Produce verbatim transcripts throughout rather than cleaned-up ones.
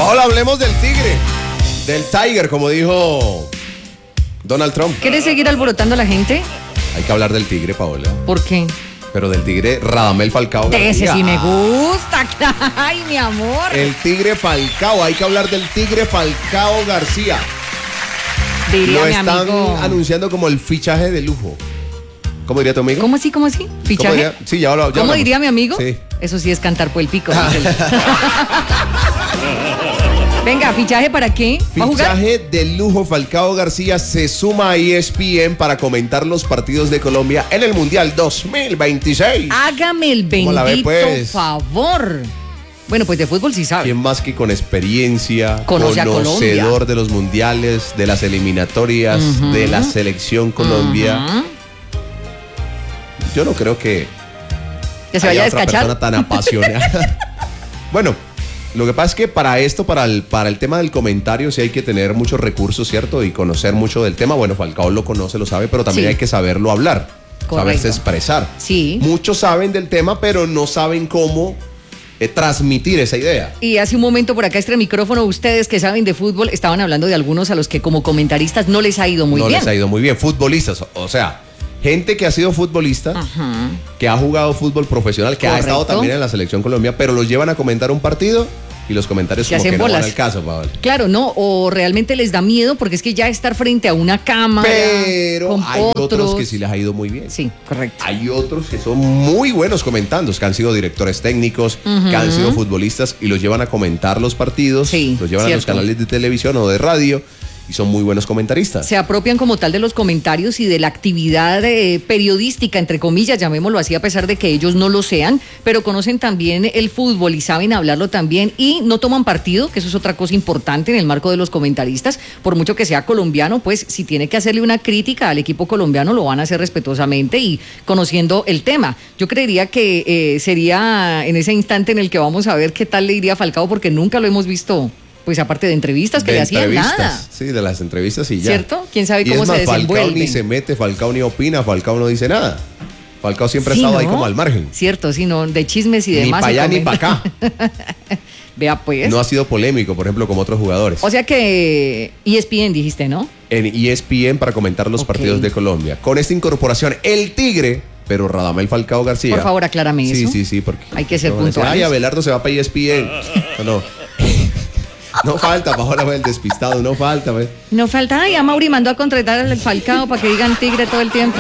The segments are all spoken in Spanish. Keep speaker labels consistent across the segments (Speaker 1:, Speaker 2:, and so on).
Speaker 1: Paola, hablemos del tigre, del Tiger, como dijo Donald Trump.
Speaker 2: ¿Quieres seguir alborotando a la gente?
Speaker 1: Hay que hablar del tigre, Paola.
Speaker 2: ¿Por qué?
Speaker 1: Pero del tigre Radamel Falcao García.
Speaker 2: Ese sí me gusta, ay, mi amor.
Speaker 1: El tigre Falcao, hay que hablar del tigre Falcao García.
Speaker 2: Diría
Speaker 1: Lo
Speaker 2: mi
Speaker 1: están
Speaker 2: amigo.
Speaker 1: anunciando como el fichaje de lujo. ¿Cómo diría tu amigo?
Speaker 2: ¿Cómo así, cómo así? ¿Fichaje?
Speaker 1: ¿Cómo diría? Sí, ya lo, ya
Speaker 2: ¿Cómo
Speaker 1: hablamos.
Speaker 2: diría mi amigo?
Speaker 1: Sí.
Speaker 2: Eso sí es cantar por el pico. Venga, ¿fichaje para qué? ¿Va a jugar?
Speaker 1: Fichaje de lujo. Falcao García se suma a E S P N para comentar los partidos de Colombia en el Mundial dos mil veintiséis.
Speaker 2: Hágame el
Speaker 1: ¿Cómo la ve,
Speaker 2: bendito
Speaker 1: pues?
Speaker 2: favor. Bueno, pues de fútbol sí sabe.
Speaker 1: ¿Quién más que con experiencia,
Speaker 2: Conoce a
Speaker 1: conocedor
Speaker 2: Colombia.
Speaker 1: de los mundiales, de las eliminatorias,
Speaker 2: Uh-huh.
Speaker 1: de la selección Colombia?
Speaker 2: Uh-huh.
Speaker 1: Yo no creo que
Speaker 2: Que se vaya a
Speaker 1: haya otra
Speaker 2: descachar.
Speaker 1: persona tan apasionada. Bueno, lo que pasa es que para esto, para el, para el tema del comentario, sí hay que tener muchos recursos, ¿cierto? Y conocer mucho del tema. Bueno, Falcao lo conoce, lo sabe, pero también
Speaker 2: Sí.
Speaker 1: hay que saberlo hablar,
Speaker 2: Correcto.
Speaker 1: saberse expresar.
Speaker 2: Sí.
Speaker 1: Muchos saben del tema, pero no saben cómo eh, transmitir esa idea.
Speaker 2: Y hace un momento por acá, este micrófono, ustedes que saben de fútbol, estaban hablando de algunos a los que como comentaristas no les ha ido muy
Speaker 1: no
Speaker 2: bien.
Speaker 1: les ha ido muy bien. Futbolistas, o- o sea, gente que ha sido futbolista,
Speaker 2: Ajá.
Speaker 1: que ha jugado fútbol profesional, que ha
Speaker 2: Correcto.
Speaker 1: estado también en la selección Colombia, pero los llevan a comentar un partido y los comentarios
Speaker 2: Se
Speaker 1: como
Speaker 2: hacen
Speaker 1: que no van
Speaker 2: bolas.
Speaker 1: al caso, Paola.
Speaker 2: Claro, no, o realmente les da miedo porque es que ya estar frente a una cámara
Speaker 1: Pero
Speaker 2: con
Speaker 1: hay
Speaker 2: otros,
Speaker 1: otros que sí les ha ido muy bien.
Speaker 2: Sí, correcto.
Speaker 1: Hay otros que son muy buenos comentando, que han sido directores técnicos,
Speaker 2: Ujú.
Speaker 1: que han sido futbolistas y los llevan a comentar los partidos,
Speaker 2: Sí,
Speaker 1: los llevan a los
Speaker 2: cierto.
Speaker 1: canales de televisión o de radio y son muy buenos comentaristas.
Speaker 2: Se apropian como tal de los comentarios y de la actividad eh, periodística, entre comillas, llamémoslo así, a pesar de que ellos no lo sean, pero conocen también el fútbol y saben hablarlo también y no toman partido, que eso es otra cosa importante en el marco de los comentaristas, por mucho que sea colombiano, pues si tiene que hacerle una crítica al equipo colombiano lo van a hacer respetuosamente y conociendo el tema. Yo creería que eh, sería en ese instante en el que vamos a ver qué tal le iría a Falcao, porque nunca lo hemos visto. Pues aparte de entrevistas que
Speaker 1: De
Speaker 2: le hacían
Speaker 1: entrevistas,
Speaker 2: nada.
Speaker 1: Sí, de las entrevistas y ya.
Speaker 2: ¿Cierto? ¿Quién sabe
Speaker 1: Y
Speaker 2: cómo
Speaker 1: es más,
Speaker 2: se
Speaker 1: Falcao
Speaker 2: desenvuelven?
Speaker 1: ni se mete, Falcao ni opina, Falcao no dice nada. Falcao siempre
Speaker 2: Sí,
Speaker 1: ha estado ahí
Speaker 2: ¿no?
Speaker 1: como al margen.
Speaker 2: Cierto, sí, no, de chismes y
Speaker 1: Ni
Speaker 2: demás.
Speaker 1: para
Speaker 2: se
Speaker 1: allá ni
Speaker 2: comenta.
Speaker 1: para acá.
Speaker 2: Vea pues.
Speaker 1: No ha sido polémico, por ejemplo, como otros jugadores.
Speaker 2: O sea que E S P N dijiste, ¿no?
Speaker 1: En E S P N para comentar los
Speaker 2: Ok.
Speaker 1: partidos de Colombia. Con esta incorporación, el Tigre, pero Radamel Falcao García.
Speaker 2: Por favor, aclárame
Speaker 1: Sí,
Speaker 2: eso.
Speaker 1: sí, sí, porque
Speaker 2: Hay que ser
Speaker 1: no van a decir,
Speaker 2: puntuales.
Speaker 1: Ay, Abelardo se va para E S P N. No, no. No falta, Paola, el despistado, no falta. Pues.
Speaker 2: No falta, ay, a Mauri mandó a contratar al Falcao para que digan Tigre todo el tiempo.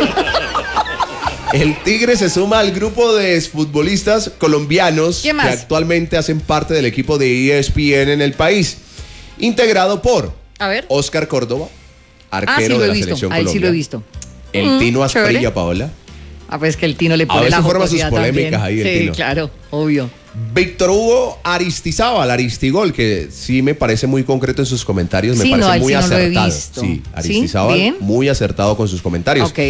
Speaker 1: El Tigre se suma al grupo de futbolistas colombianos
Speaker 2: ¿Quién más?
Speaker 1: que actualmente hacen parte del equipo de E S P N en el país, integrado por
Speaker 2: A ver.
Speaker 1: Oscar Córdoba,
Speaker 2: Ah, sí
Speaker 1: arquero
Speaker 2: lo
Speaker 1: de
Speaker 2: he
Speaker 1: la
Speaker 2: visto.
Speaker 1: selección
Speaker 2: A él
Speaker 1: Colombia.
Speaker 2: sí lo he visto.
Speaker 1: El
Speaker 2: Mm,
Speaker 1: Tino Asprilla,
Speaker 2: chévere.
Speaker 1: Paola.
Speaker 2: Ah, pues que el Tino le
Speaker 1: A
Speaker 2: pone
Speaker 1: veces
Speaker 2: la
Speaker 1: forma sus
Speaker 2: jocosidad
Speaker 1: polémicas
Speaker 2: también.
Speaker 1: ahí, el
Speaker 2: Sí,
Speaker 1: Tino.
Speaker 2: claro, obvio.
Speaker 1: Víctor Hugo Aristizábal, Aristigol, que sí me parece muy concreto en sus comentarios, me
Speaker 2: Sí, no,
Speaker 1: parece
Speaker 2: a él
Speaker 1: muy
Speaker 2: sí no lo he
Speaker 1: acertado.
Speaker 2: visto.
Speaker 1: Sí,
Speaker 2: ¿Sí?
Speaker 1: Aristizábal,
Speaker 2: Bien.
Speaker 1: muy acertado con sus comentarios.
Speaker 2: Ok.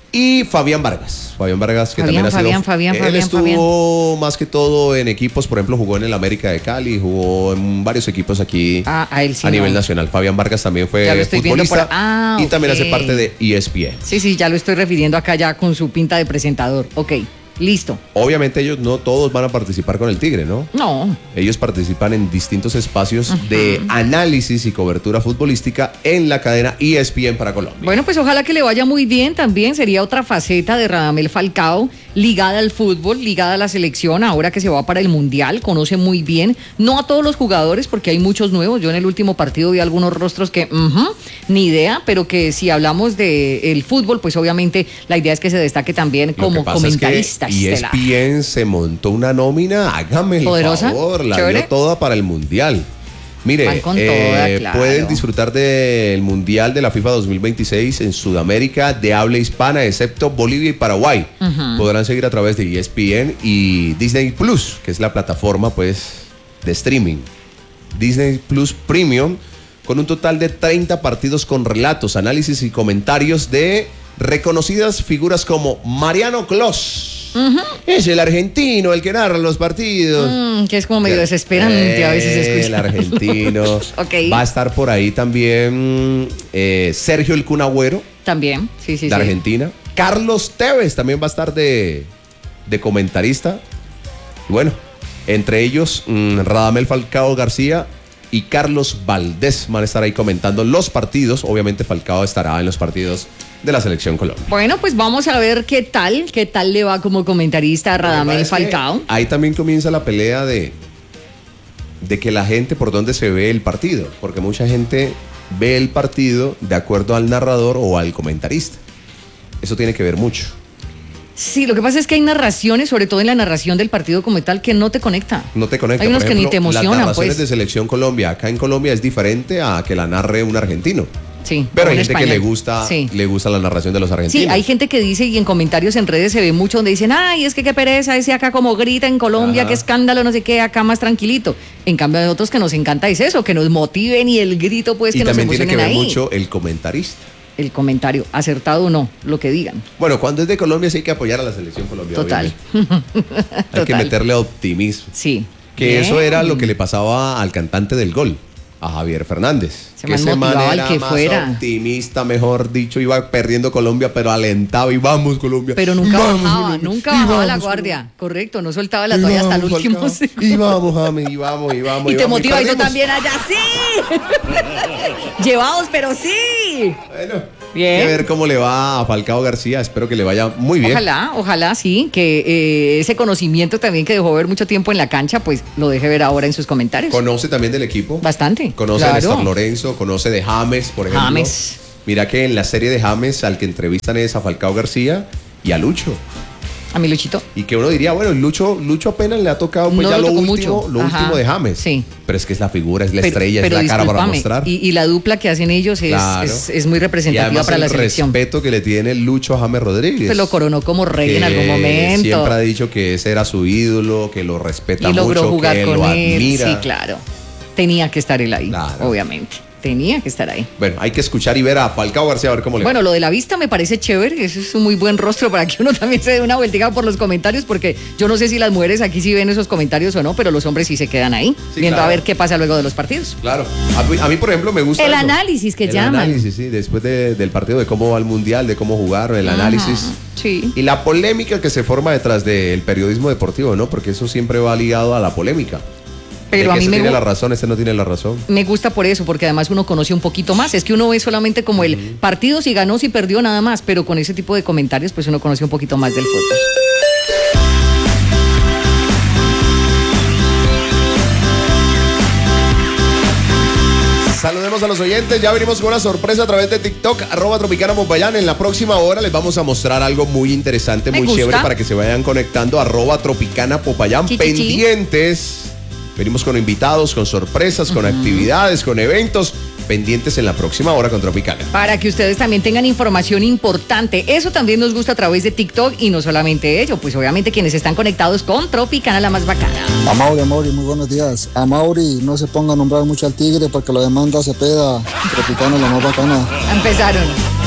Speaker 1: Y Fabián Vargas, Fabián Vargas que
Speaker 2: Fabián,
Speaker 1: también ha
Speaker 2: Fabián,
Speaker 1: sido...
Speaker 2: Fabián,
Speaker 1: él
Speaker 2: Fabián,
Speaker 1: estuvo más que todo en equipos, por ejemplo, jugó en el América de Cali, jugó en varios equipos aquí
Speaker 2: Ah, a él sí
Speaker 1: a
Speaker 2: no.
Speaker 1: nivel nacional. Fabián Vargas también fue
Speaker 2: Ya lo estoy viendo
Speaker 1: futbolista
Speaker 2: por- ah,
Speaker 1: y también
Speaker 2: ok.
Speaker 1: hace parte de E S P N.
Speaker 2: Sí, sí, ya lo estoy refiriendo acá ya con su pinta de presentador. Ok, listo.
Speaker 1: Obviamente ellos no todos van a participar con el Tigre, ¿no?
Speaker 2: No,
Speaker 1: Ellos participan en distintos espacios de análisis y cobertura futbolística en la cadena E S P N para Colombia.
Speaker 2: bueno, pues ojalá que le vaya muy bien también. Sería otra faceta de Radamel Falcao, ligada al fútbol, ligada a la selección, ahora que se va para el Mundial, conoce muy bien, no a todos los jugadores, porque hay muchos nuevos. Yo en el último partido vi algunos rostros que, ujú, ni idea, pero que si hablamos del fútbol, pues obviamente la idea es que se destaque también
Speaker 1: Lo
Speaker 2: como
Speaker 1: que pasa
Speaker 2: comentarista
Speaker 1: es que E S
Speaker 2: estelar.
Speaker 1: P N se montó una nómina, hágame el
Speaker 2: ¿Poderosa?
Speaker 1: favor, la
Speaker 2: ¿Chévere?
Speaker 1: dio toda para el Mundial. Mire,
Speaker 2: Van con
Speaker 1: eh,
Speaker 2: toda, claro.
Speaker 1: pueden disfrutar del Mundial de la FIFA dos mil veintiséis en Sudamérica de habla hispana, excepto Bolivia y Paraguay.
Speaker 2: Ujú.
Speaker 1: Podrán seguir a través de E S P N y Disney Plus, que es la plataforma pues de streaming. Disney Plus Premium, con un total de treinta partidos con relatos, análisis y comentarios de reconocidas figuras como Mariano Clos. Es el argentino el que narra los partidos.
Speaker 2: Mm, que es como medio desesperante a veces
Speaker 1: El
Speaker 2: escuchar.
Speaker 1: argentino.
Speaker 2: Ok.
Speaker 1: Va a estar por ahí también eh, Sergio el Kun Agüero,
Speaker 2: También, sí, sí,
Speaker 1: de
Speaker 2: sí.
Speaker 1: Argentina. Carlos Tevez también va a estar de, de comentarista. Y bueno, entre ellos, mm, Radamel Falcao García y Carlos Valdés van a estar ahí comentando los partidos. Obviamente Falcao estará en los partidos de la Selección Colombia.
Speaker 2: Bueno, pues vamos a ver qué tal, qué tal le va como comentarista a Radamel Falcao.
Speaker 1: Ahí también comienza la pelea de, de que la gente por dónde se ve el partido, porque mucha gente ve el partido de acuerdo al narrador o al comentarista. Eso tiene que ver mucho.
Speaker 2: Sí, lo que pasa es que hay narraciones, sobre todo en la narración del partido como tal, que no te conecta.
Speaker 1: No te conecta.
Speaker 2: Hay unos
Speaker 1: por ejemplo,
Speaker 2: que ni te emocionan,
Speaker 1: las narraciones
Speaker 2: pues.
Speaker 1: de Selección Colombia acá en Colombia es diferente a que la narre un argentino.
Speaker 2: Sí,
Speaker 1: pero hay
Speaker 2: en
Speaker 1: gente
Speaker 2: español.
Speaker 1: que le gusta,
Speaker 2: sí.
Speaker 1: le gusta la narración de los argentinos.
Speaker 2: Sí, hay gente que dice, y en comentarios en redes se ve mucho donde dicen, ay, es que qué pereza, ese acá como grita en Colombia,
Speaker 1: Ajá.
Speaker 2: qué escándalo, no sé qué, acá más tranquilito. En cambio hay otros que nos encanta es eso, que nos motiven y el grito pues
Speaker 1: y
Speaker 2: que nos
Speaker 1: también tiene
Speaker 2: emocionen
Speaker 1: que ver
Speaker 2: ahí.
Speaker 1: mucho el comentarista.
Speaker 2: El comentario, acertado o no, lo que digan.
Speaker 1: Bueno, cuando es de Colombia sí hay que apoyar a la Selección Colombia.
Speaker 2: Total.
Speaker 1: Hay
Speaker 2: Total.
Speaker 1: que meterle optimismo.
Speaker 2: Sí.
Speaker 1: Que
Speaker 2: Bien.
Speaker 1: eso era lo que le pasaba al cantante del gol, a Javier Fernández.
Speaker 2: Se
Speaker 1: que
Speaker 2: man
Speaker 1: ese man
Speaker 2: motivaba al
Speaker 1: era
Speaker 2: que
Speaker 1: más
Speaker 2: fuera.
Speaker 1: optimista, mejor dicho, iba perdiendo Colombia, pero alentaba y vamos Colombia.
Speaker 2: Pero nunca
Speaker 1: y vamos,
Speaker 2: bajaba,
Speaker 1: Colombia,
Speaker 2: nunca
Speaker 1: y
Speaker 2: bajaba la
Speaker 1: vamos,
Speaker 2: guardia.
Speaker 1: Colombia.
Speaker 2: Correcto, no soltaba la
Speaker 1: Y
Speaker 2: toalla hasta el
Speaker 1: vamos,
Speaker 2: último
Speaker 1: Falcao.
Speaker 2: segundo.
Speaker 1: Y vamos, James, y vamos, y vamos.
Speaker 2: Y te
Speaker 1: vamos,
Speaker 2: motiva y tú
Speaker 1: perdimos.
Speaker 2: también allá, sí. Llevados, pero sí.
Speaker 1: Bueno,
Speaker 2: Bien.
Speaker 1: hay que ver cómo le va a Falcao García. Espero que le vaya muy bien.
Speaker 2: Ojalá, ojalá sí, que eh, ese conocimiento también que dejó ver mucho tiempo en la cancha, pues lo deje ver ahora en sus comentarios.
Speaker 1: Conoce también del equipo.
Speaker 2: Bastante.
Speaker 1: Conoce a
Speaker 2: claro.
Speaker 1: Néstor Lorenzo, conoce de James, por ejemplo.
Speaker 2: James.
Speaker 1: Mira que en la serie de James al que entrevistan es a Falcao García y a Lucho.
Speaker 2: A mi Luchito.
Speaker 1: Y que uno diría, bueno, Lucho, Lucho apenas le ha tocado pues
Speaker 2: No
Speaker 1: ya
Speaker 2: lo
Speaker 1: lo
Speaker 2: tocó
Speaker 1: último,
Speaker 2: mucho.
Speaker 1: lo
Speaker 2: Ajá.
Speaker 1: último de James.
Speaker 2: Sí.
Speaker 1: Pero es que es la figura, es la
Speaker 2: Pero-
Speaker 1: estrella,
Speaker 2: pero
Speaker 1: es la cara para
Speaker 2: discúlpame,
Speaker 1: mostrar.
Speaker 2: Y, y la dupla que hacen ellos es,
Speaker 1: Claro.
Speaker 2: es, es muy
Speaker 1: Y
Speaker 2: representativa
Speaker 1: además
Speaker 2: para la
Speaker 1: el
Speaker 2: selección.
Speaker 1: respeto que le tiene Lucho a James Rodríguez.
Speaker 2: Se lo coronó como rey en
Speaker 1: que
Speaker 2: algún momento.
Speaker 1: Siempre ha dicho que ese era su ídolo, que lo respeta
Speaker 2: Y logró
Speaker 1: mucho,
Speaker 2: jugar
Speaker 1: que
Speaker 2: con
Speaker 1: lo
Speaker 2: él.
Speaker 1: admira.
Speaker 2: Sí, claro. Tenía que estar él ahí,
Speaker 1: Claro.
Speaker 2: obviamente. Tenía que estar ahí.
Speaker 1: Bueno, hay que escuchar y ver a Falcao García a ver cómo le va.
Speaker 2: Bueno, lo de la vista me parece chévere, eso es un muy buen rostro para que uno también se dé una vueltica por los comentarios, porque yo no sé si las mujeres aquí sí ven esos comentarios o no, pero los hombres sí se quedan ahí,
Speaker 1: Sí,
Speaker 2: viendo
Speaker 1: claro.
Speaker 2: a ver qué pasa luego de los partidos.
Speaker 1: Claro. A mí, a mí, por ejemplo, me gusta
Speaker 2: El
Speaker 1: eso.
Speaker 2: análisis que
Speaker 1: el
Speaker 2: llaman.
Speaker 1: análisis, sí, después de- del partido, de cómo va el mundial, de cómo jugaron, el
Speaker 2: Ajá,
Speaker 1: análisis.
Speaker 2: sí.
Speaker 1: Y la polémica que se forma detrás del periodismo deportivo, ¿no? Porque eso siempre va ligado a la polémica.
Speaker 2: Pero
Speaker 1: de
Speaker 2: a
Speaker 1: que
Speaker 2: mí
Speaker 1: este
Speaker 2: me,
Speaker 1: tiene
Speaker 2: gu-
Speaker 1: la razón, este no tiene la razón.
Speaker 2: me gusta por eso, porque además uno conoce un poquito más. Es que uno ve solamente como el partido, si ganó, si perdió, nada más, pero con ese tipo de comentarios, pues uno conoce un poquito más del fútbol.
Speaker 1: Saludemos a los oyentes, ya venimos con una sorpresa a través de TikTok, arroba Tropicana Popayán. En la próxima hora les vamos a mostrar algo muy interesante,
Speaker 2: Me
Speaker 1: muy
Speaker 2: gusta.
Speaker 1: chévere para que se vayan conectando, arroba Tropicana Popayán.
Speaker 2: Chi, chi, chi.
Speaker 1: Pendientes, venimos con invitados, con sorpresas, con actividades, con eventos, pendientes en la próxima hora con Tropicana.
Speaker 2: Para que ustedes también tengan información importante. Eso también nos gusta a través de TikTok y no solamente ello, pues obviamente quienes están conectados con Tropicana, la más bacana.
Speaker 3: A Mauri, a Mauri, muy buenos días. A Mauri, no se ponga a nombrar mucho al tigre porque lo demanda Cepeda. Tropicana, la más bacana.
Speaker 2: Empezaron.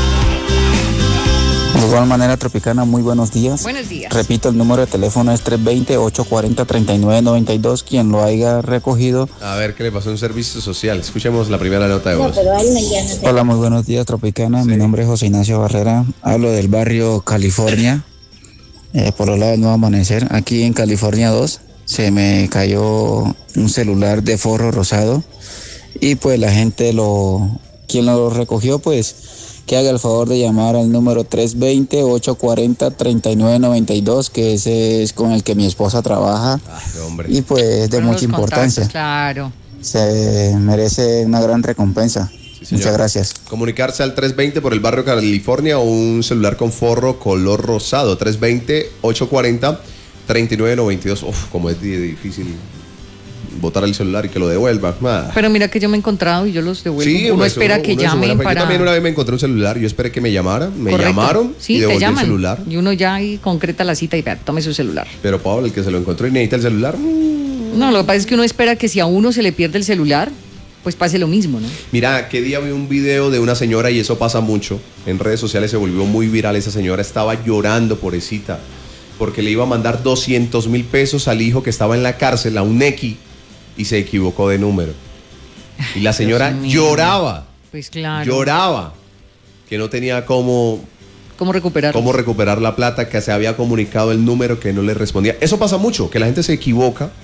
Speaker 4: De igual manera, Tropicana, muy buenos días.
Speaker 2: Buenos días.
Speaker 4: Repito, el número de teléfono es tres dos cero, ocho cuatro cero, tres nueve nueve dos. Quien lo haya recogido.
Speaker 1: A ver qué le pasó a un servicio social. Escuchemos la primera nota de voz.
Speaker 4: Hola, muy buenos días, Tropicana.
Speaker 1: Sí.
Speaker 4: Mi nombre es José Ignacio Barrera. Hablo del barrio California, eh, por los lados del Nuevo Amanecer. Aquí en California dos se me cayó un celular de forro rosado y pues la gente lo... Quien lo recogió, pues que haga el favor de llamar al número tres dos cero, ocho cuatro cero, tres nueve nueve dos, que ese es con el que mi esposa trabaja
Speaker 1: Ay, hombre.
Speaker 4: y pues es de
Speaker 2: Fueron
Speaker 4: mucha
Speaker 2: los
Speaker 4: importancia.
Speaker 2: contactos, claro.
Speaker 4: Se merece una gran recompensa.
Speaker 1: Sí, señor.
Speaker 4: Muchas gracias.
Speaker 1: Comunicarse al tres dos cero por el barrio California o un celular con forro color rosado. tres dos cero, ocho cuatro cero, tres nueve nueve dos. Uf, como es di- difícil botar el celular y que lo devuelva. Ah.
Speaker 2: Pero mira que yo me he encontrado y yo los devuelvo.
Speaker 1: Sí,
Speaker 2: uno
Speaker 1: pues,
Speaker 2: espera
Speaker 1: uno-
Speaker 2: que
Speaker 1: uno de su buena
Speaker 2: llamen
Speaker 1: fe.
Speaker 2: para...
Speaker 1: Yo también una vez me encontré un celular, yo esperé que me llamaran, me
Speaker 2: Correcto.
Speaker 1: llamaron
Speaker 2: Sí,
Speaker 1: y
Speaker 2: te
Speaker 1: devolví
Speaker 2: llaman.
Speaker 1: el celular.
Speaker 2: Y uno ya ahí concreta la cita y vea, tome su celular.
Speaker 1: Pero Pablo, el que se lo encontró y necesita el celular, mm.
Speaker 2: No, lo que pasa es que uno espera que si a uno se le pierde el celular, pues pase lo mismo, ¿no?
Speaker 1: Mira, qué día vi un video de una señora y eso pasa mucho. En redes sociales se volvió muy viral. Esa señora estaba llorando, pobrecita, porque le iba a mandar doscientos mil pesos al hijo que estaba en la cárcel, a un X, y se equivocó de número. Y la señora
Speaker 2: Dios mío.
Speaker 1: lloraba,
Speaker 2: Pues claro.
Speaker 1: lloraba, que no tenía cómo,
Speaker 2: ¿Cómo recuperar?
Speaker 1: cómo recuperar la plata, que se había comunicado el número que no le respondía. Eso pasa mucho, que la gente se equivoca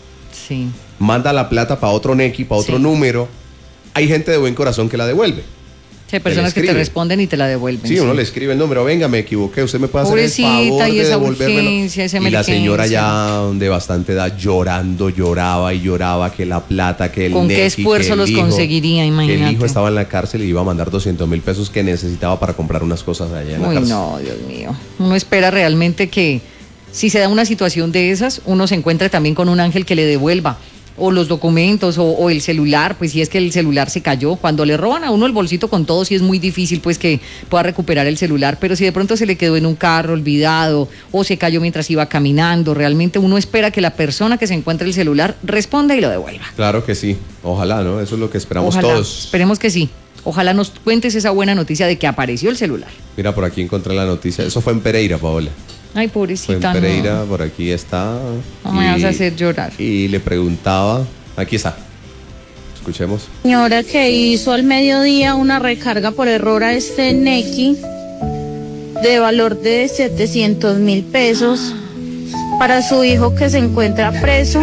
Speaker 2: Sí.
Speaker 1: Manda la plata para otro Nequi, para otro
Speaker 2: Sí.
Speaker 1: número. Hay gente de buen corazón que la devuelve.
Speaker 2: Sí, hay personas que te responden y te la devuelven.
Speaker 1: Sí, uno le escribe el número, venga, me equivoqué, usted me puede hacer el
Speaker 2: Pobrecita,
Speaker 1: favor
Speaker 2: y
Speaker 1: de
Speaker 2: esa
Speaker 1: devolvérmelo.
Speaker 2: urgencia, esa
Speaker 1: Y la
Speaker 2: emergencia.
Speaker 1: señora ya de bastante edad llorando, lloraba y lloraba que la plata, que el
Speaker 2: ¿Con qué
Speaker 1: Nequi,
Speaker 2: esfuerzo
Speaker 1: que el
Speaker 2: los
Speaker 1: hijo,
Speaker 2: conseguiría?
Speaker 1: que el
Speaker 2: Imagínate.
Speaker 1: hijo estaba en la cárcel y iba a mandar doscientos mil pesos que necesitaba para comprar unas cosas allá en la
Speaker 2: Uy,
Speaker 1: cárcel.
Speaker 2: no, Dios mío. Uno espera realmente que si se da una situación de esas, uno se encuentre también con un ángel que le devuelva o los documentos o, o el celular, pues si es que el celular se cayó. Cuando le roban a uno el bolsito con todo, sí es muy difícil pues que pueda recuperar el celular, pero si de pronto se le quedó en un carro olvidado o se cayó mientras iba caminando, realmente uno espera que la persona que se encuentre el celular responda y lo devuelva.
Speaker 1: Claro que sí, ojalá, ¿no? Eso es lo que esperamos
Speaker 2: Ojalá,
Speaker 1: todos.
Speaker 2: esperemos que sí. Ojalá nos cuentes esa buena noticia de que apareció el celular.
Speaker 1: Mira, por aquí encontré la noticia. Eso fue en Pereira, Paola.
Speaker 2: Ay,
Speaker 1: Fue
Speaker 2: pobrecita,
Speaker 1: en Pereira,
Speaker 2: no.
Speaker 1: por aquí está.
Speaker 2: No me vas a hacer llorar.
Speaker 1: Y le preguntaba, aquí está. Escuchemos.
Speaker 5: Señora que hizo al mediodía una recarga por error a este Nequi de valor de setecientos mil pesos para su hijo que se encuentra preso.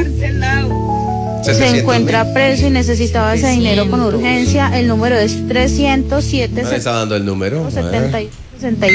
Speaker 5: Se encuentra preso y necesitaba ese dinero con urgencia. El número es trescientos siete
Speaker 1: ¿No le está dando el número?
Speaker 5: setenta y sesenta y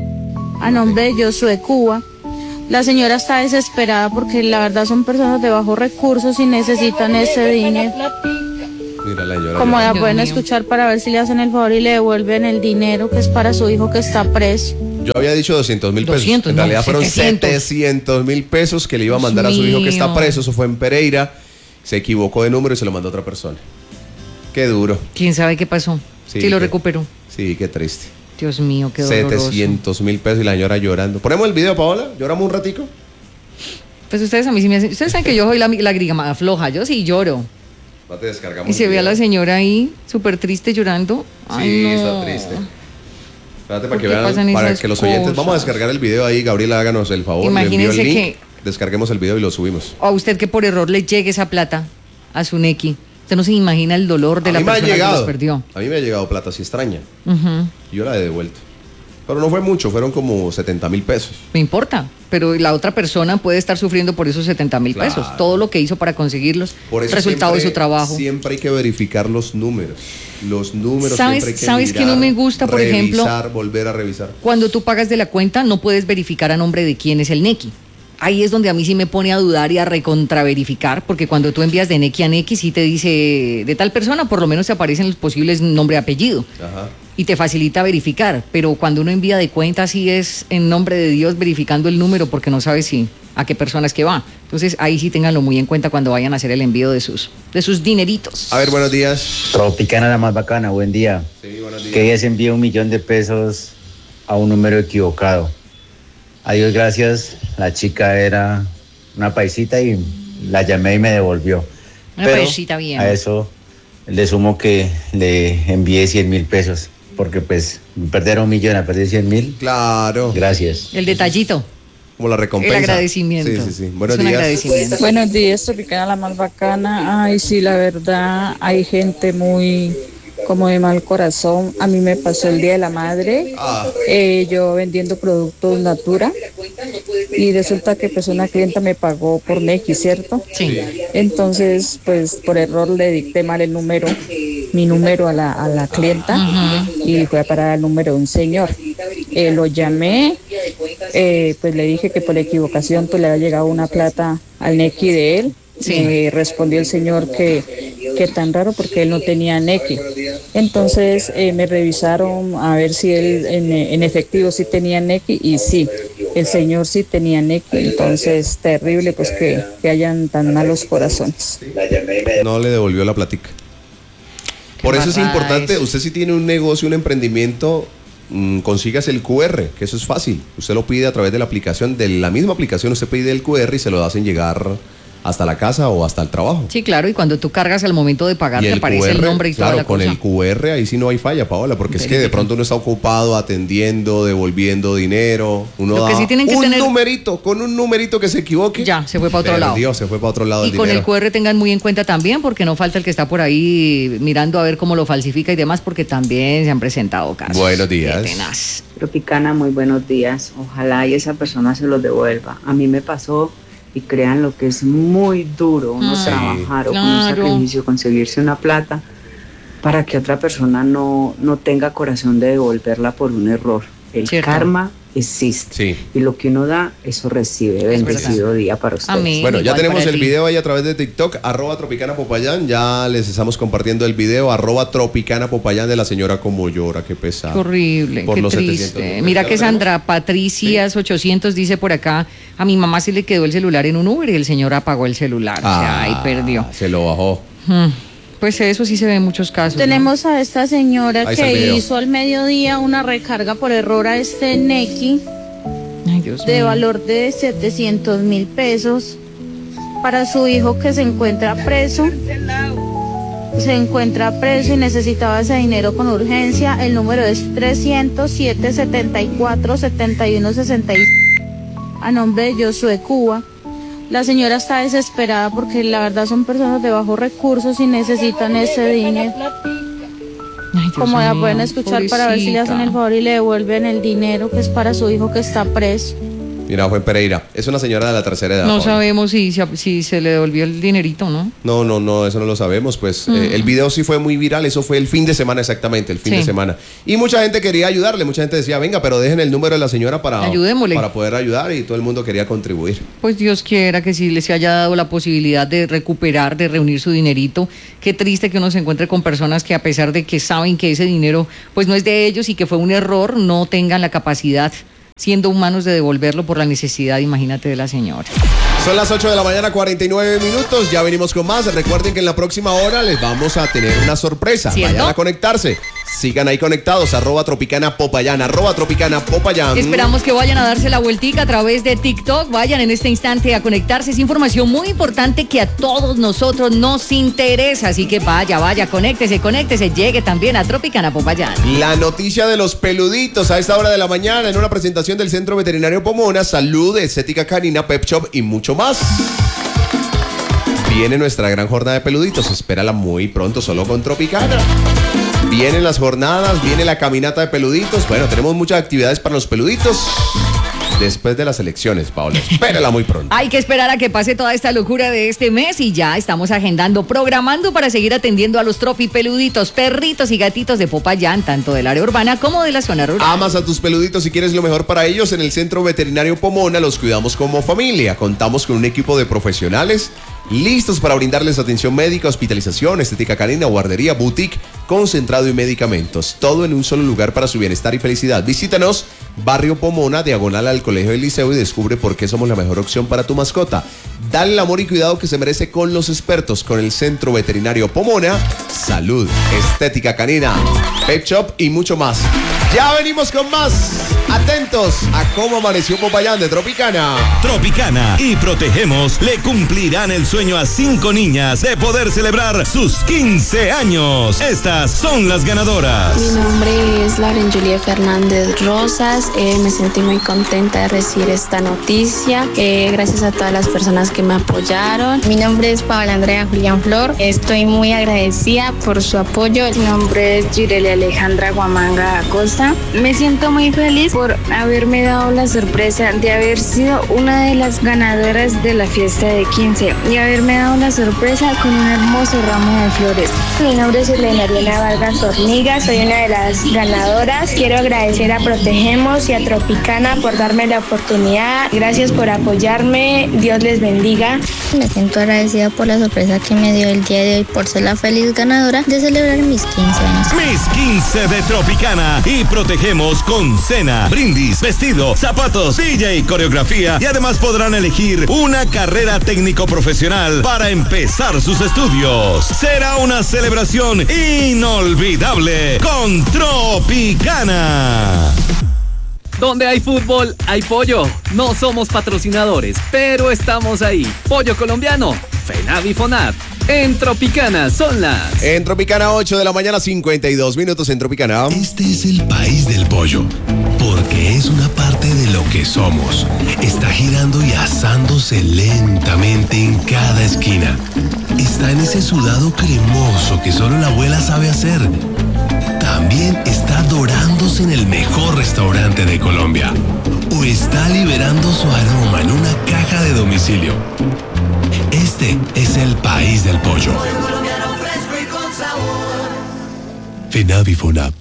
Speaker 5: a nombre de Josué Cuba. La señora está desesperada porque la verdad son personas de bajos recursos y necesitan ese dinero.
Speaker 1: Mira la señora.
Speaker 5: Como la
Speaker 2: Dios
Speaker 5: pueden
Speaker 2: mío.
Speaker 5: escuchar para ver si le hacen el favor y le devuelven el dinero que es para su hijo que está preso.
Speaker 1: Yo había dicho doscientos mil pesos.
Speaker 2: doscientos,
Speaker 1: En
Speaker 2: no,
Speaker 1: realidad fueron
Speaker 2: setecientos.
Speaker 1: setecientos mil pesos que le iba a
Speaker 2: Dios
Speaker 1: mandar a su hijo que está
Speaker 2: mío.
Speaker 1: preso. Eso fue en Pereira. Se equivocó de número y se lo mandó a otra persona. Qué duro.
Speaker 2: ¿Quién sabe qué pasó?
Speaker 1: Sí,
Speaker 2: Sí, lo
Speaker 1: qué-
Speaker 2: recuperó.
Speaker 1: Sí, qué triste.
Speaker 2: Dios mío, qué doloroso.
Speaker 1: setecientos mil pesos y la señora llorando. ¿Ponemos el video, Paola? ¿Lloramos un ratico?
Speaker 2: Pues ustedes a mí sí me hacen... Ustedes saben que yo soy la, la grigama floja, yo sí lloro.
Speaker 1: No te descargamos.
Speaker 2: Y se
Speaker 1: el
Speaker 2: ve a
Speaker 1: video.
Speaker 2: la señora ahí, súper triste, llorando. Ay,
Speaker 1: Sí,
Speaker 2: no.
Speaker 1: está triste. Espérate
Speaker 2: ¿Por
Speaker 1: para que
Speaker 2: qué
Speaker 1: vean,
Speaker 2: pasan
Speaker 1: para
Speaker 2: esas
Speaker 1: que los oyentes.
Speaker 2: cosas?
Speaker 1: Vamos a descargar el video ahí, Gabriela, háganos el favor. le envío
Speaker 2: Imagínense
Speaker 1: el link,
Speaker 2: que-
Speaker 1: descarguemos el video y lo subimos.
Speaker 2: O a usted que por error le llegue esa plata a su Nequi. Usted no se imagina el dolor de
Speaker 1: a
Speaker 2: la
Speaker 1: mí me ha
Speaker 2: persona que
Speaker 1: llegado.
Speaker 2: los perdió.
Speaker 1: A mí me ha llegado plata así extraña.
Speaker 2: Ujú.
Speaker 1: Y yo la he devuelto. Pero no fue mucho, fueron como setenta mil pesos.
Speaker 2: No importa, pero la otra persona puede estar sufriendo por esos setenta mil
Speaker 1: Claro.
Speaker 2: pesos. Todo lo que hizo para conseguirlos,
Speaker 1: Por eso
Speaker 2: resultado de
Speaker 1: siempre-
Speaker 2: su trabajo.
Speaker 1: Siempre hay que verificar los números. Los números
Speaker 2: ¿Sabes-
Speaker 1: siempre hay que
Speaker 2: sabes qué
Speaker 1: mirar,
Speaker 2: no me gusta, por ejemplo?
Speaker 1: revisar, volver a revisar.
Speaker 2: Cuando tú pagas de la cuenta, no puedes verificar a nombre de quién es el Nequi. Ahí es donde a mí sí me pone a dudar y a recontraverificar, porque cuando tú envías de Nequi a Nequi, sí te dice de tal persona, por lo menos te aparecen los posibles nombre y apellido.
Speaker 1: Ajá.
Speaker 2: Y te facilita verificar, pero cuando uno envía de cuenta, sí es en nombre de Dios verificando el número, porque no sabe si a qué persona es que va. Entonces ahí sí ténganlo muy en cuenta cuando vayan a hacer el envío de sus, de sus dineritos.
Speaker 1: A ver, buenos días.
Speaker 6: Tropicana la más bacana, buen día.
Speaker 1: Sí, buenos días.
Speaker 6: Que ella se envió un millón de pesos a un número equivocado. A Dios gracias, la chica era una paisita y la llamé y me devolvió.
Speaker 2: Una
Speaker 6: Pero
Speaker 2: paisita bien.
Speaker 6: a eso le sumo que le envié cien mil pesos, porque pues perder un millón a perder cien mil,
Speaker 1: Claro.
Speaker 6: gracias.
Speaker 2: El detallito.
Speaker 1: Como la recompensa.
Speaker 2: El agradecimiento.
Speaker 1: Sí, sí, sí. Buenos
Speaker 2: Es un
Speaker 1: días.
Speaker 2: agradecimiento.
Speaker 7: Buenos días, Tropicana la más bacana. Ay, sí, la verdad, hay gente muy como de mal corazón. A mí me pasó el Día de la Madre,
Speaker 1: Ah.
Speaker 7: eh, yo vendiendo productos Natura, y resulta que pues una clienta me pagó por Nequi, ¿cierto?
Speaker 2: Sí.
Speaker 7: Entonces, pues por error le dicté mal el número, mi número a la, a la clienta, y fue a parar al número de un señor. Eh, lo llamé, eh, pues le dije que por equivocación pues le había llegado una plata al Nequi de él.
Speaker 2: Sí.
Speaker 7: Me respondió el señor que, que tan raro porque él no tenía Nequi. Entonces eh, me revisaron a ver si él en, en efectivo sí tenía Nequi, y sí, el señor sí tenía Nequi. Entonces terrible pues que, que hayan tan malos corazones.
Speaker 1: No le devolvió la platica. Por eso es
Speaker 2: barbaridad
Speaker 1: importante,
Speaker 2: eso.
Speaker 1: usted si tiene un negocio, un emprendimiento, mmm, consígase el Q R, que eso es fácil. Usted lo pide a través de la aplicación, de la misma aplicación, usted pide el Q R y se lo hacen llegar hasta la casa o hasta el trabajo.
Speaker 2: Sí, claro, y cuando tú cargas al momento de pagar,
Speaker 1: Y
Speaker 2: te
Speaker 1: el
Speaker 2: aparece
Speaker 1: Q R,
Speaker 2: el nombre y
Speaker 1: claro,
Speaker 2: toda la
Speaker 1: con
Speaker 2: cosa.
Speaker 1: el Q R ahí sí no hay falla, Paola, porque es que de
Speaker 2: Verifica.
Speaker 1: pronto uno está ocupado atendiendo, devolviendo dinero, uno
Speaker 2: Lo
Speaker 1: da
Speaker 2: que sí tienen que
Speaker 1: un
Speaker 2: tener-
Speaker 1: numerito, con un numerito que se equivoque.
Speaker 2: Ya, se fue para otro lado.
Speaker 1: Perdió, se fue para otro lado
Speaker 2: Y
Speaker 1: el
Speaker 2: con
Speaker 1: dinero.
Speaker 2: el Q R tengan muy en cuenta también, porque no falta el que está por ahí mirando a ver cómo lo falsifica y demás, porque también se han presentado casos.
Speaker 1: Buenos días.
Speaker 2: Qué tenaz.
Speaker 8: Tropicana, muy buenos días. Ojalá y esa persona se los devuelva. A mí me pasó y crean lo que es muy duro uno
Speaker 2: Ay,
Speaker 8: trabajar o con un
Speaker 2: claro.
Speaker 8: sacrificio conseguirse una plata para que otra persona no, no tenga corazón de devolverla por un error. El
Speaker 2: Cierto.
Speaker 8: karma existe.
Speaker 1: Sí.
Speaker 8: Y lo que uno da, eso recibe. Bendecido día para ustedes.
Speaker 2: Amén.
Speaker 1: Bueno, ya
Speaker 2: Igual
Speaker 1: tenemos
Speaker 2: para
Speaker 1: el
Speaker 2: ti.
Speaker 1: video ahí a través de TikTok, arroba Tropicana Popayán. Ya les estamos compartiendo el video, arroba Tropicana Popayán de la señora como llora, qué pesado.
Speaker 2: Qué horrible,
Speaker 1: Por
Speaker 2: qué
Speaker 1: los setecientos
Speaker 2: triste.
Speaker 1: mil.
Speaker 2: Mira
Speaker 1: ¿Ya
Speaker 2: que
Speaker 1: lo tenemos?
Speaker 2: Sandra Patricias ochocientos dice por acá, a mi mamá se le quedó el celular en un Uber y el señor apagó el celular. O sea, ahí perdió.
Speaker 1: Se lo bajó.
Speaker 2: Hmm. Pues eso sí se ve en muchos casos. ¿no?
Speaker 5: Tenemos a esta señora
Speaker 1: Ahí está el
Speaker 5: que
Speaker 1: video.
Speaker 5: hizo al mediodía una recarga por error a este Nequi
Speaker 2: Ay, Dios
Speaker 5: de
Speaker 2: mío.
Speaker 5: valor de setecientos mil pesos para su hijo que se encuentra preso. Se encuentra preso y necesitaba ese dinero con urgencia. El número es trescientos siete setenta y cuatro setenta y uno sesenta y seis a nombre de Josué Cuba. La señora está desesperada porque la verdad son personas de bajos recursos y necesitan ese dinero.
Speaker 2: Ay, Dios
Speaker 5: Como la
Speaker 2: mío,
Speaker 5: pueden escuchar para ver si le hacen el
Speaker 2: pobrecita.
Speaker 5: favor y le devuelven el dinero que es para su hijo que está preso.
Speaker 1: Mira, fue en Pereira. Es una señora de la tercera edad.
Speaker 2: No
Speaker 1: Paola.
Speaker 2: sabemos si, si, si se le devolvió el dinerito, ¿no?
Speaker 1: No, no, no, eso no lo sabemos. Pues
Speaker 2: Mm.
Speaker 1: eh, el video sí fue muy viral. Eso fue el fin de semana, exactamente, el fin
Speaker 2: Sí.
Speaker 1: de semana. Y mucha gente quería ayudarle. Mucha gente decía, venga, pero dejen el número de la señora para,
Speaker 2: Ayudémosle.
Speaker 1: para poder ayudar. Y todo el mundo quería contribuir.
Speaker 2: Pues Dios quiera que sí les haya dado la posibilidad de recuperar, de reunir su dinerito. Qué triste que uno se encuentre con personas que a pesar de que saben que ese dinero pues no es de ellos y que fue un error, no tengan la capacidad, siendo humanos, de devolverlo por la necesidad, imagínate, de la señora.
Speaker 1: Son las ocho de la mañana, cuarenta y nueve minutos. Ya venimos con más. Recuerden que en la próxima hora les vamos a tener una sorpresa.
Speaker 2: ¿Cierto?
Speaker 1: Vayan a conectarse. Sigan ahí conectados. Arroba Tropicana Popayán. Arroba Tropicana Popayán.
Speaker 2: Esperamos que vayan a darse la vueltica a través de TikTok. Vayan en este instante a conectarse. Es información muy importante que a todos nosotros nos interesa. Así que vaya, vaya, conéctese, conéctese. Llegue también a Tropicana Popayán.
Speaker 1: La noticia de los peluditos a esta hora de la mañana en una presentación del Centro Veterinario Pomona, Salud, Estética Canina, Pep Shop y mucho más. Viene nuestra gran jornada de peluditos, espérala muy pronto solo con Tropicana. Vienen las jornadas, viene la caminata de peluditos. Bueno, tenemos muchas actividades para los peluditos después de las elecciones, Paola. Espérala muy pronto.
Speaker 2: Hay que esperar a que pase toda esta locura de este mes y ya estamos agendando, programando para seguir atendiendo a los tropipeluditos, perritos y gatitos de Popayán, tanto del área urbana como de la zona rural.
Speaker 1: Amas a tus peluditos y quieres lo mejor para ellos. En el Centro Veterinario Pomona los cuidamos como familia. Contamos con un equipo de profesionales listos para brindarles atención médica, hospitalización, estética canina, guardería, boutique, concentrado y medicamentos. Todo en un solo lugar para su bienestar y felicidad. Visítanos, Barrio Pomona, diagonal al Colegio del Liceo, y descubre por qué somos la mejor opción para tu mascota. Dale el amor y cuidado que se merece con los expertos, con el Centro Veterinario Pomona. Salud, estética canina, pet shop y mucho más. Ya venimos con más. Atentos a cómo amaneció Popayán de Tropicana.
Speaker 9: Tropicana y Protegemos le cumplirán el sueño a cinco niñas de poder celebrar sus quince años. Estas son las ganadoras.
Speaker 10: Mi nombre es Lauren Julia Fernández Rosas. Eh, me sentí muy contenta de recibir esta noticia. Eh, gracias a todas las personas que me apoyaron.
Speaker 11: Mi nombre es Paola Andrea Julián Flor. Estoy muy agradecida por su apoyo. Mi nombre es Gireli Alejandra Guamanga Acosta. Me siento muy feliz por haberme dado la sorpresa de haber sido una de las ganadoras de la fiesta de quince y haberme dado la sorpresa con un hermoso ramo de flores. Mi nombre es Elena Ariana Vargas Hormiga, soy una de las ganadoras. Quiero agradecer a Protegemos y a Tropicana por darme la oportunidad. Gracias por apoyarme. Dios les bendiga.
Speaker 12: Me siento agradecida por la sorpresa que me dio el día de hoy por ser la feliz ganadora de celebrar mis quince años.
Speaker 9: Mis quince de Tropicana y Protegemos con cena, brindis, vestido, zapatos, D J, coreografía y además podrán elegir una carrera técnico profesional para empezar sus estudios. Será una celebración inolvidable con Tropicana.
Speaker 13: Donde hay fútbol, hay pollo. No somos patrocinadores, pero estamos ahí. Pollo colombiano, FENAV y FONAV. En Tropicana son las...
Speaker 1: En Tropicana, ocho de la mañana, cincuenta y dos minutos en Tropicana.
Speaker 14: Este es el país del pollo, porque es una parte de lo que somos. Está girando y asándose lentamente en cada esquina. Está en ese sudado cremoso que solo la abuela sabe hacer. También está dorándose en el mejor restaurante de Colombia. o está liberando su aroma en una caja de domicilio. Este es el país del pollo. FENAVIFONAP.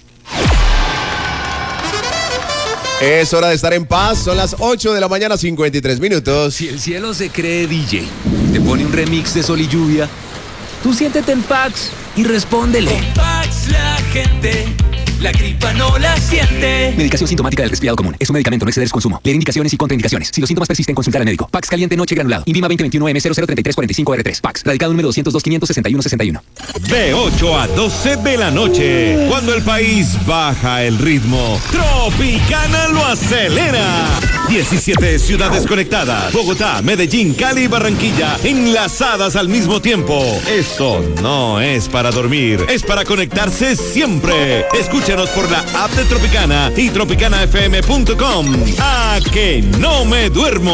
Speaker 1: Es hora de estar en paz, son las ocho de la mañana, cincuenta y tres minutos.
Speaker 15: Si el cielo se cree D J, te pone un remix de Sol y Lluvia, tú siéntete en Pax y respóndele.
Speaker 16: Con Pax la gente, la gripa no la siente.
Speaker 15: Medicación sintomática del resfriado común. Es un medicamento, no exceder su consumo. Leer indicaciones y contraindicaciones. Si los síntomas persisten, consultar al médico. Pax caliente noche granulado. Invima veinte veintiuno M cero cero treinta y tres cuarenta y cinco R tres. Pax. Radicado número doscientos dos quinientos sesenta y uno sesenta y uno.
Speaker 9: De ocho a doce de la noche, cuando el país baja el ritmo, Tropicana lo acelera. diecisiete ciudades conectadas. Bogotá, Medellín, Cali y Barranquilla enlazadas al mismo tiempo. Esto no es para dormir, es para conectarse siempre. Escúchanos por la app de Tropicana y tropicana f m punto com. A que no me duermo.